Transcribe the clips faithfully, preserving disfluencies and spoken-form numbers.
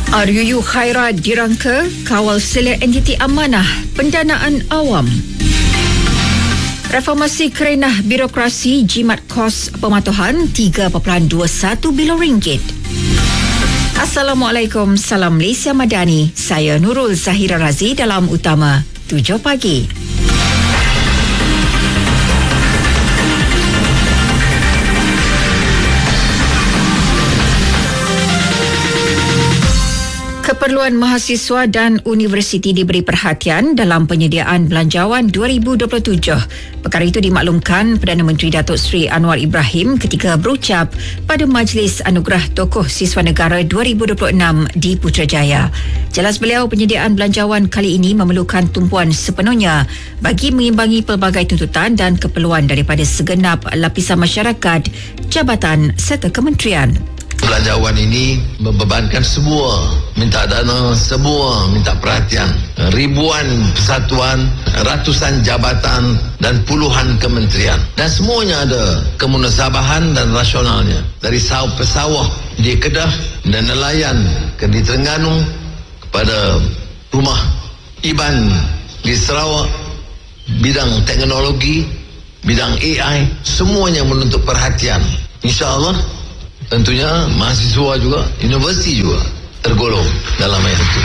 R U U Khairat dirangka kawal selia entiti amanah pendanaan awam. Reformasi kerenah birokrasi jimat kos pematuhan tiga perpuluhan dua satu bilion ringgit. Assalamualaikum, salam Malaysia Madani. Saya Nurul Zahira Razi dalam Utama tujuh pagi. Keperluan mahasiswa dan universiti diberi perhatian dalam penyediaan belanjawan dua ribu dua puluh tujuh. Perkara itu dimaklumkan Perdana Menteri Datuk Seri Anwar Ibrahim ketika berucap pada Majlis Anugerah Tokoh Siswa Negara dua ribu dua puluh enam di Putrajaya. Jelas beliau, penyediaan belanjawan kali ini memerlukan tumpuan sepenuhnya bagi mengimbangi pelbagai tuntutan dan keperluan daripada segenap lapisan masyarakat, jabatan serta kementerian. Belanjawan ini membebankan semua, minta dana, semua minta perhatian. Ribuan persatuan, ratusan jabatan dan puluhan kementerian. Dan semuanya ada kemunasabahan dan rasionalnya. Dari sawah pesawah di Kedah dan nelayan ke di Terengganu kepada rumah Iban di Sarawak, bidang teknologi, bidang A I, semuanya menuntut perhatian. InsyaAllah tentunya mahasiswa juga, universiti juga tergolong dalam hal itu.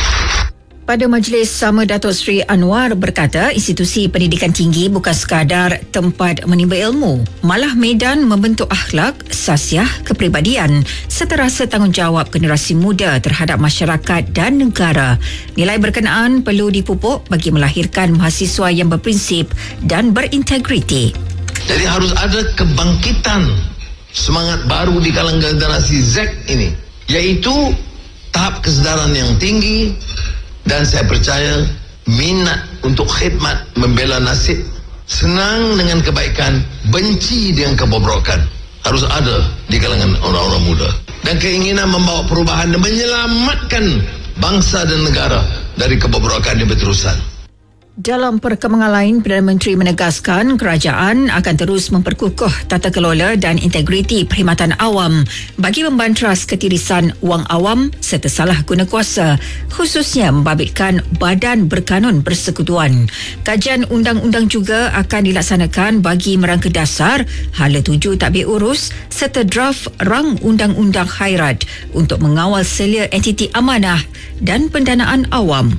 Pada majlis sama, Datuk Seri Anwar berkata institusi pendidikan tinggi bukan sekadar tempat menimba ilmu, malah medan membentuk akhlak, sasiah, kepribadian serta rasa tanggungjawab generasi muda terhadap masyarakat dan negara. Nilai berkenaan perlu dipupuk bagi melahirkan mahasiswa yang berprinsip dan berintegriti. Jadi harus ada kebangkitan semangat baru di kalangan generasi Z ini, iaitu tahap kesedaran yang tinggi dan saya percaya minat untuk khidmat, membela nasib, senang dengan kebaikan, benci dengan kebobrokan harus ada di kalangan orang-orang muda, dan keinginan membawa perubahan dan menyelamatkan bangsa dan negara dari kebobrokan yang berterusan. Dalam perkembangan lain, Perdana Menteri menegaskan kerajaan akan terus memperkukuh tata kelola dan integriti perkhidmatan awam bagi membantras ketirisan wang awam serta salah guna kuasa, khususnya membabitkan Badan Berkanun Persekutuan. Kajian undang-undang juga akan dilaksanakan bagi merangka dasar, hala tuju tadbir urus serta draft rang undang-undang khairat untuk mengawal selia entiti amanah dan pendanaan awam.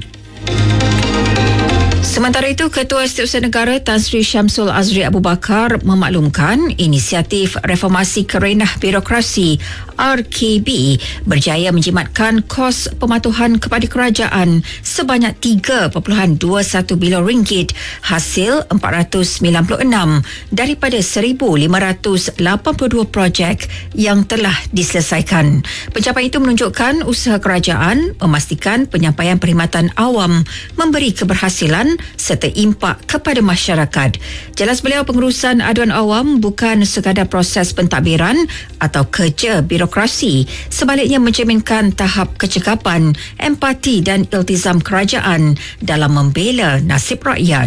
Sementara itu, Ketua Setiausaha Negara Tan Sri Syamsul Azri Abu Bakar memaklumkan inisiatif reformasi kerenah birokrasi R K B berjaya menjimatkan kos pematuhan kepada kerajaan sebanyak tiga perpuluhan dua satu bilion ringgit hasil empat ratus sembilan puluh enam daripada seribu lima ratus lapan puluh dua projek yang telah diselesaikan. Pencapaian itu menunjukkan usaha kerajaan memastikan penyampaian perkhidmatan awam memberi keberhasilan serta impak kepada masyarakat. Jelas beliau, pengurusan aduan awam bukan sekadar proses pentadbiran atau kerja birokrasi, sebaliknya mencerminkan tahap kecekapan, empati dan iltizam kerajaan dalam membela nasib rakyat.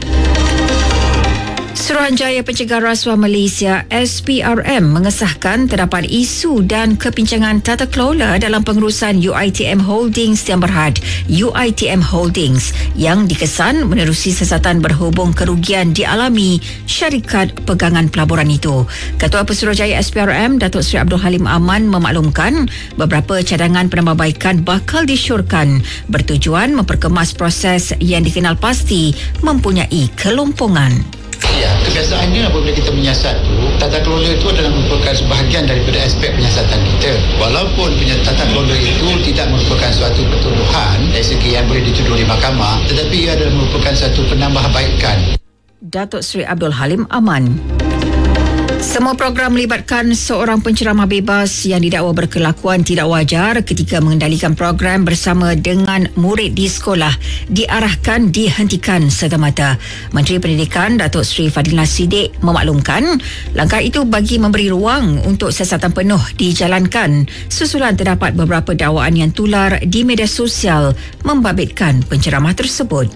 Suruhanjaya Pencegahan Rasuah Malaysia S P R M mengesahkan terdapat isu dan kepincangan tata kelola dalam pengurusan U I T M Holdings Sdn Bhd U I T M Holdings yang dikesan menerusi siasatan berhubung kerugian dialami syarikat pegangan pelaburan itu. Ketua Pesuruhjaya S P R M Datuk Seri Abdul Halim Aman memaklumkan beberapa cadangan penambahbaikan bakal disyorkan bertujuan memperkemas proses yang dikenal pasti mempunyai kelompongan. Ya, kebiasaannya apabila kita menyiasat tu, tata kelola itu adalah merupakan sebahagian daripada aspek penyiasatan kita. Walaupun tata kelola itu tidak merupakan suatu ketuduhan dari segi yang boleh dituduh di mahkamah, tetapi ia adalah merupakan satu penambahbaikan. Datuk Seri Abdul Halim Aman. Semua program melibatkan seorang penceramah bebas yang didakwa berkelakuan tidak wajar ketika mengendalikan program bersama dengan murid di sekolah diarahkan dihentikan serta-merta. Menteri Pendidikan Datuk Seri Fadilina Siddiq memaklumkan langkah itu bagi memberi ruang untuk siasatan penuh dijalankan susulan terdapat beberapa dakwaan yang tular di media sosial membabitkan penceramah tersebut.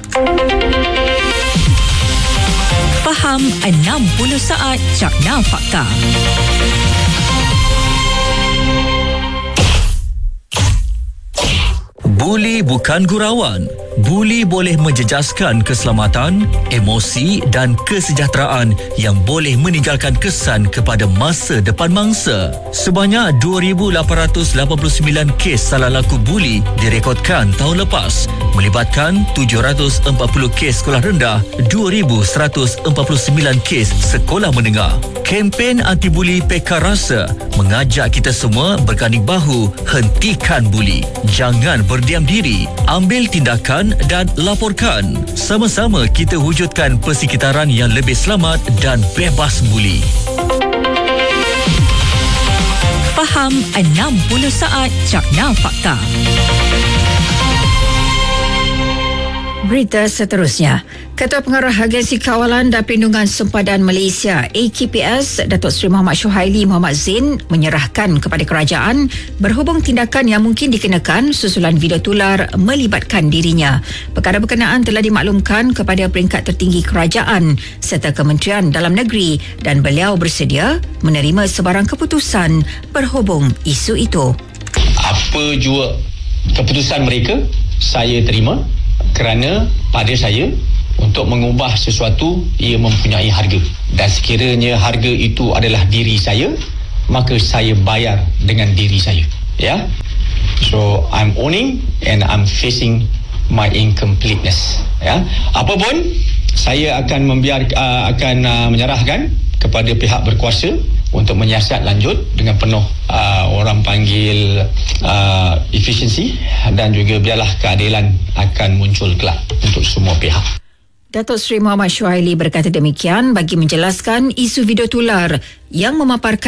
Faham enam puluh saat Cakna Fakta. Buli bukan gurauan. Buli boleh menjejaskan keselamatan, emosi dan kesejahteraan yang boleh meninggalkan kesan kepada masa depan mangsa. Sebanyak dua ribu lapan ratus lapan puluh sembilan kes salah laku buli direkodkan tahun lepas, melibatkan tujuh ratus empat puluh kes sekolah rendah, dua ribu seratus empat puluh sembilan kes sekolah menengah. Kempen anti-buli Pekar Rasa mengajak kita semua berganding bahu hentikan buli. Jangan berdiam diri, ambil tindakan dan laporkan. Sama-sama kita wujudkan persekitaran yang lebih selamat dan bebas buli. Faham enam puluh saat Cakna Fakta. Berita seterusnya. Ketua Pengarah Agensi Kawalan dan Perlindungan Sempadan Malaysia A K P S, Datuk Seri Muhammad Syuhaili Muhammad Zain menyerahkan kepada kerajaan berhubung tindakan yang mungkin dikenakan susulan video tular melibatkan dirinya. Perkara berkenaan telah dimaklumkan kepada peringkat tertinggi kerajaan serta Kementerian Dalam Negeri dan beliau bersedia menerima sebarang keputusan berhubung isu itu. Apa jua keputusan mereka, saya terima kerana pada saya untuk mengubah sesuatu ia mempunyai harga, dan sekiranya harga itu adalah diri saya, maka saya bayar dengan diri saya, ya. So I'm owning and I'm facing my incompleteness, ya. Apapun saya akan membiar uh, akan uh, menyerahkan kepada pihak berkuasa untuk menyiasat lanjut dengan penuh uh, orang panggil uh, efisiensi, dan juga biarlah keadilan akan muncul kelak untuk semua pihak. Datuk Seri Muhammad Syuhaili berkata demikian bagi menjelaskan isu video tular yang memaparkan